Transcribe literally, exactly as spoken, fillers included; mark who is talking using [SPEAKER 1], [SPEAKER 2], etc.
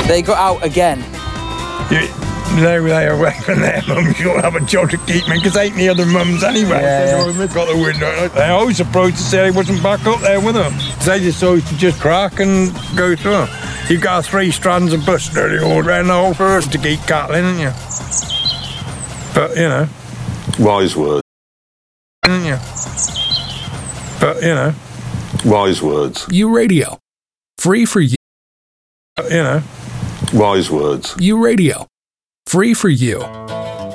[SPEAKER 1] They got out again.
[SPEAKER 2] You, they were away from their mums. You'll have a job to keep me, because they ain't the other mums anyway.
[SPEAKER 1] Yeah,
[SPEAKER 2] so yeah. They got the window. They always approached to say they wasn't back up there with them. They just always to just crack and go through them. You've got three strands of bus dirty all around the whole forest to keep cattling, haven't you? But, you know.
[SPEAKER 3] Wise words.
[SPEAKER 2] Haven't you? But, you know.
[SPEAKER 3] Wise words.
[SPEAKER 4] U Radio. Free for you.
[SPEAKER 2] But, you know.
[SPEAKER 3] Wise words.
[SPEAKER 4] U Radio. Free for you.